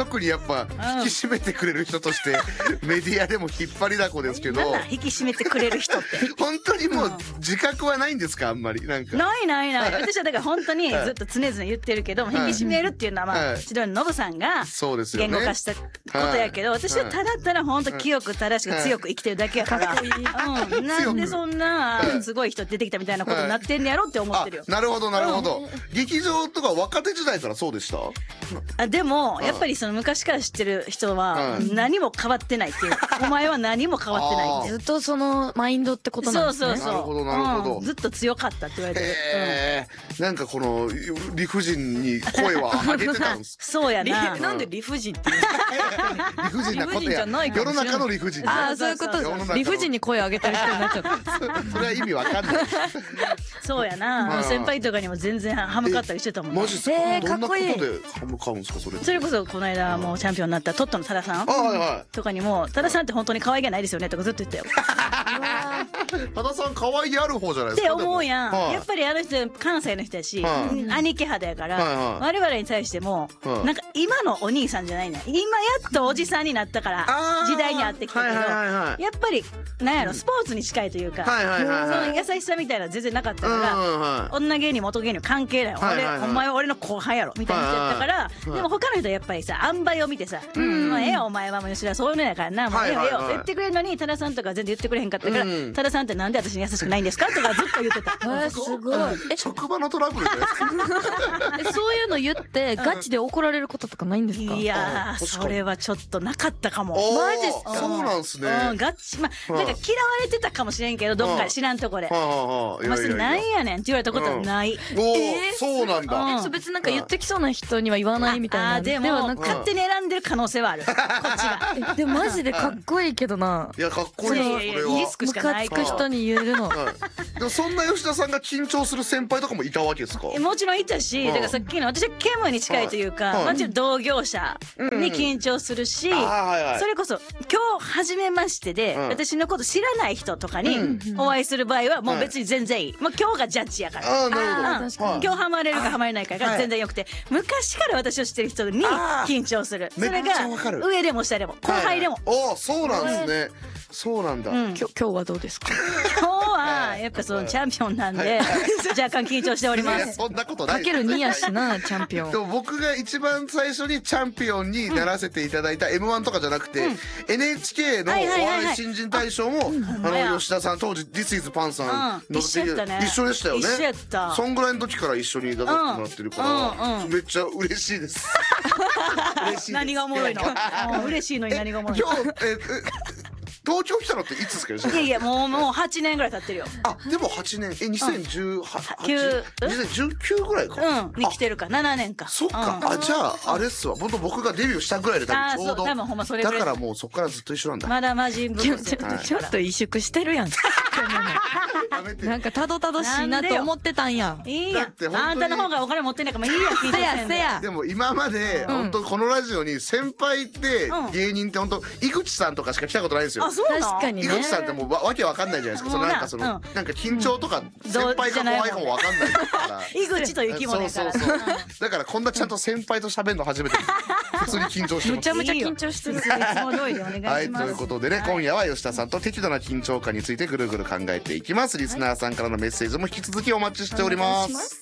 特にやっぱ引き締めてくれる人としてメディアでも引っ張りだこですけど、 引き締めてくれる人って本当にもう自覚はないんですか？あんまりなんかない私はだから本当にずっと常々言ってるけど、引き締めるっていうのはまあ千鳥のノブさんが言語化したことやけど、私はただただ本当清く正しく強く生きてるだけやから、なんでそんなすごい人出てきたみたいなことになってんねやろって思ってるよ。 なるほどなるほど。劇場とか若手時代からそうでした？ でもやっぱりその昔から知ってる人は何も変わってないっていう、お前は何も変わってないって、 ずっとそのマインドってことなんですね。 そうなるほどなるほど、 ずっと強かったって言われてる。 なんかこの理不尽に声は上げてたんですそうやな。 なんで理不尽って理不尽なことや、世の中の理不尽、 ああそういうことです。理不尽に声上げてる人になっちゃった。 それは意味わかんないそうやな。先輩とかにも全然歯向かったりしてたもん。 マジっすか？どんなことで歯向かうんですか？それこそこの間もうチャンピオンになったトットの多田さんとかにも、多田さんって本当に可愛げないですよねとかずっと言ったよ。 多田さん可愛げある方じゃないですかって思うやん。やっぱりあの人関西の人やし兄貴肌やから、我々に対してもなんか今のお兄さんじゃないね、今やっとおじさんになったから時代に合ってきたけど、やっぱりなんやろ、スポーツに近いというか、その優しさみたいな全然なかったから、女芸人も男芸人関係ない、お前は俺の後輩やろみたいな人やったから、でも他の人はやっぱりさ、塩梅を見てさ、まあええよお前はもう吉田そういうのやからな、もうええよええよって言ってくれるのに、多田さんとか全然言ってくれへんかったから、多田さんってなんで私に優しくないんですかとかずっと言ってた。 すごい。 職場のトラブルじゃないですか？ そういうの言ってガチで怒られることとかないんですか？ いやー、それはちょっとなかったかも。 マジっすか？ そうなんすね。 ガチ、まあなんか嫌われてたかもしれんけど、どっか知らんとこで「お前それなんやねん」って言われたことはない。 そうなんだ。 そう、別になんか言ってきそうな人には言わないみたいな。 でも勝手に選んでる可能性はある、こっちが。 でもマジでかっこいいけどな。 いやかっこいいですよ、それは。 リスクしかないから。 ムカつく人に言えるの。 でもそんな吉田さんが緊張する先輩とかもいたわけですか？ もちろんいたし、だからさっきの私はケムに近いというか、もちろん同業者に緊張するし、それこそ今日初めましてで私のこと知らない人とかにお会いする場合はもう別に全然いい、もう今日がジャッジやから、今日ハマれるかハマれないかが全然よくて、昔から私を知ってる人に緊張する。それが上でも下でも後輩でも。 そうなんですね。そうなんだ。 今日はどうですか？ 今日はやっぱそのチャンピオンなんで若干緊張しております。 そんなことない。 かける2やしな、チャンピオン。 でも僕が一番最初にチャンピオンにならせていただいた M1 とかじゃなくて NHK のお笑い新人大賞も吉田さん、当時 This is パンさんの一緒やったね。 一緒でしたよね。 一緒やった。 そんぐらいの時から一緒に出させてもらってるからめっちゃ嬉しいです。 何がおもろいの？嬉しいのに何がおもろいの？ 東京来たのっていつですか？ いやもう8年ぐらい経ってるよ。 でも8年2019ぐらいか。 に来てるか7年か。 そっか。じゃああれっすわ、僕がデビューしたぐらいで多分ちょうど。だからもうそっからずっと一緒なんだ。 まだ魔人ブーム。 ちょっと萎縮してるやん。なんかたどたどしいなと思ってたんや。 いいや、あんたの方がお金持ってんねんからいいや。 せや。 でも今まで本当このラジオに先輩って芸人って本当井口さんとかしか来たことないんですよ。 確かにね。 井口さんってもうわけわかんないじゃないですか。なんか緊張とか先輩か後輩かもわかんないから。 井口という生き物やから。 だからこんなちゃんと先輩と喋るの初めて。普通に緊張してます。 むちゃむちゃ緊張してる。いつも通りでお願いします。 はい、ということでね、今夜は吉田さんと適度な緊張感についてぐるぐる考えていきます。リスナーさんからのメッセージも引き続きお待ちしております。